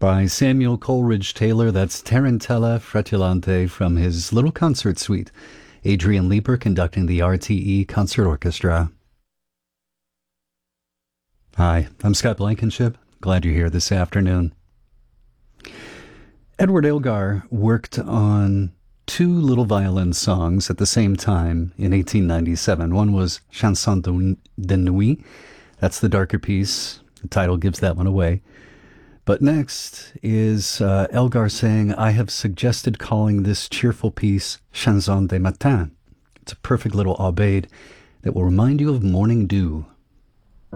by Samuel Coleridge Taylor. That's Tarantella Fretillante from his little concert suite. Adrian Leeper conducting the RTE Concert Orchestra. Hi, I'm Scott Blankenship. Glad you're here this afternoon. Edward Elgar worked on two little violin songs at the same time in 1897. One was Chanson de Nuit. That's the darker piece. The title gives that one away. But next is Elgar saying, I have suggested calling this cheerful piece Chanson de Matin. It's a perfect little aubade that will remind you of morning dew